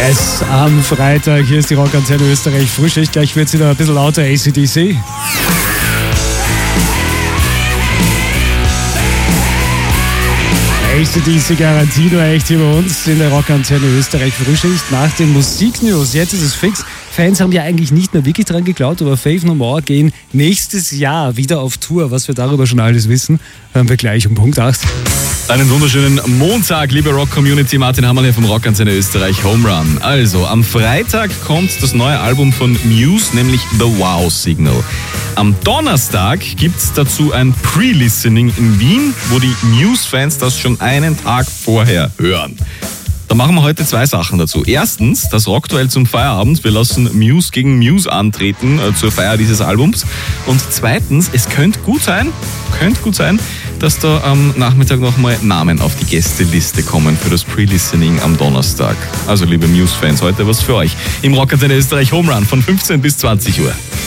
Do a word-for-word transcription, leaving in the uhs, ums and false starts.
Yes, am Freitag, hier ist die Rockantenne Österreich Frühschicht. Gleich wird es wieder ein bisschen lauter, A C D C. A C D C Garantie nur echt hier bei uns in der Rockantenne Österreich Frühschicht nach den Musiknews. Jetzt ist es fix. Fans haben ja eigentlich nicht mehr wirklich dran geglaubt, aber Faith No More gehen nächstes Jahr wieder auf Tour. Was wir darüber schon alles wissen, hören wir gleich um Punkt acht. Einen wunderschönen Montag, liebe Rock-Community. Martin Hammerl hier vom Rockantenne Österreich Home Run. Also, am Freitag kommt das neue Album von Muse, nämlich The Wow Signal. Am Donnerstag gibt es dazu ein Pre-Listening in Wien, wo die Muse-Fans das schon einen Tag vorher hören. Da machen wir heute zwei Sachen dazu. Erstens, das Rockduell zum Feierabend. Wir lassen Muse gegen Muse antreten äh, zur Feier dieses Albums. Und zweitens, es könnte gut sein, könnte gut sein, dass da am Nachmittag nochmal Namen auf die Gästeliste kommen für das Pre-Listening am Donnerstag. Also liebe Muse-Fans, heute was für euch. Im Rockantenne Österreich Home Run von fünfzehn bis zwanzig Uhr.